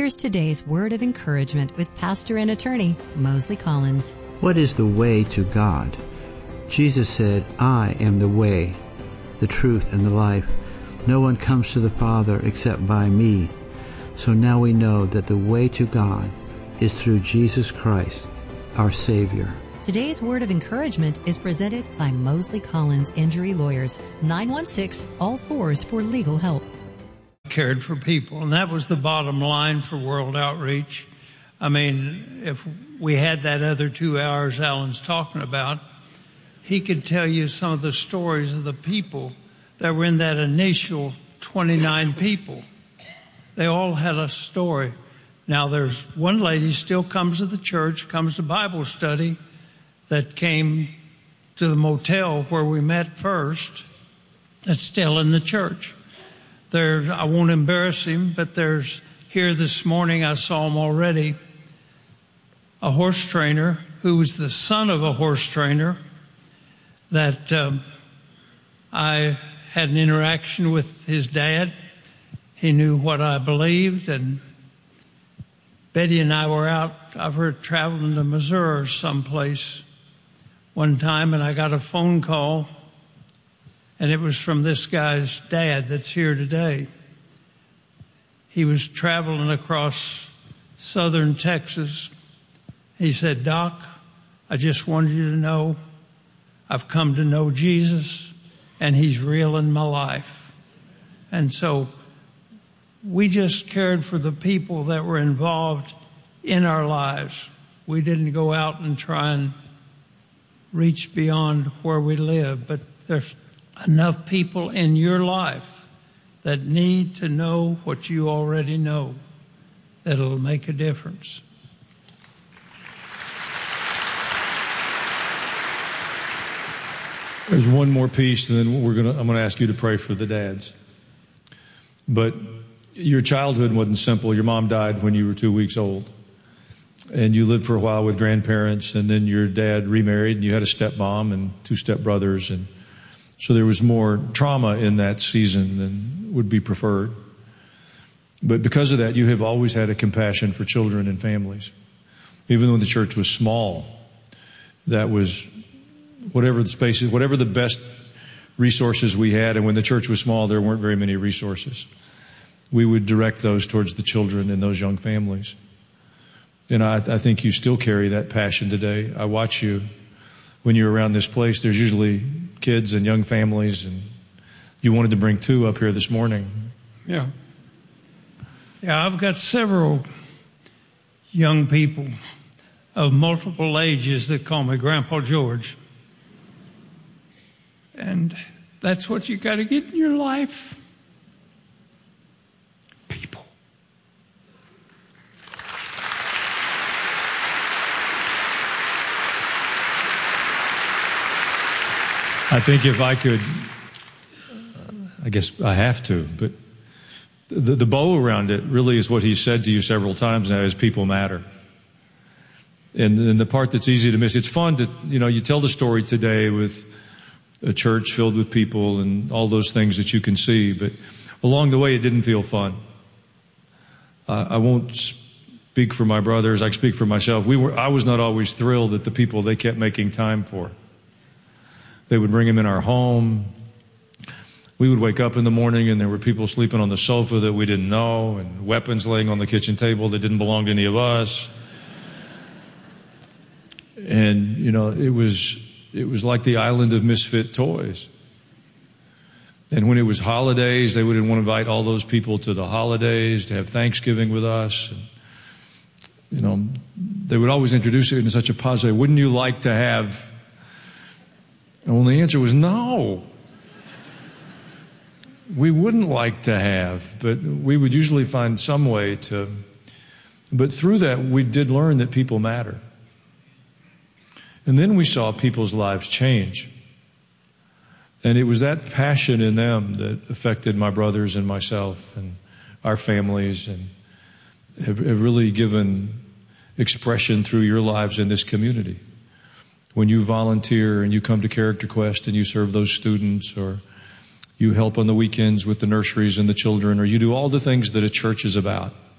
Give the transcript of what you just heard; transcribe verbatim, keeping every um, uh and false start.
Here's today's word of encouragement with pastor and attorney Mosley Collins. What is the way to God? Jesus said, I am the way, the truth, and the life. No one comes to the Father except by me. So now we know that the way to God is through Jesus Christ, our Savior. Today's word of encouragement is presented by Mosley Collins Injury Lawyers, nine one six, all fours for legal help. Cared for people, and that was the bottom line for World Outreach. I mean, if we had that other two hours Alan's talking about, he could tell you some of the stories of the people that were in that initial twenty-nine people. They all had a story. Now, there's one lady still comes to the church, comes to Bible study, that came to the motel where we met first, that's still in the church. There's, I won't embarrass him, but there's, here this morning I saw him already, a horse trainer who was the son of a horse trainer that um, I had an interaction with his dad. He knew what I believed, and Betty and I were out, I've heard, traveling to Missouri or someplace one time, and I got a phone call, and it was from this guy's dad that's here today. He was traveling across southern Texas. He said, Doc, I just wanted you to know I've come to know Jesus, and he's real in my life. And so we just cared for the people that were involved in our lives. We didn't go out and try and reach beyond where we live, but there's enough people in your life that need to know what you already know that'll make a difference. There's one more piece, and then we're gonna. I'm going to ask you to pray for the dads. But your childhood wasn't simple. Your mom died when you were two weeks old. And you lived for a while with grandparents, and then your dad remarried, and you had a stepmom and two stepbrothers. And so there was more trauma in that season than would be preferred. But because of that, you have always had a compassion for children and families. Even though the church was small, that was whatever the spaces, whatever the best resources we had. And when the church was small, there weren't very many resources. We would direct those towards the children and those young families. And I, I think you still carry that passion today. I watch you when you're around this place. There's usually kids and young families, and you wanted to bring two up here this morning. Yeah. Yeah, I've got several young people of multiple ages that call me Grandpa George. And that's what you got to get in your life. People. I think if I could, I guess I have to, but the, the bow around it really is what he said to you several times now is people matter. And, and the part that's easy to miss, it's fun to, you know, you tell the story today with a church filled with people and all those things that you can see, but along the way it didn't feel fun. Uh, I won't speak for my brothers, I speak for myself. We were, I was not always thrilled at the people they kept making time for. They would bring them in our home. We would wake up in the morning and there were people sleeping on the sofa that we didn't know, and weapons laying on the kitchen table that didn't belong to any of us. And, you know, it was it was like the island of misfit toys. And when it was holidays, they would want to invite all those people to the holidays, to have Thanksgiving with us. And, you know, they would always introduce it in such a positive way. Wouldn't you like to have... And the answer was no. We wouldn't like to have, but we would usually find some way to. But through that, we did learn that people matter. And then we saw people's lives change. And it was that passion in them that affected my brothers and myself and our families, and have, have really given expression through your lives in this community. When you volunteer and you come to Character Quest and you serve those students, or you help on the weekends with the nurseries and the children, or you do all the things that a church is about.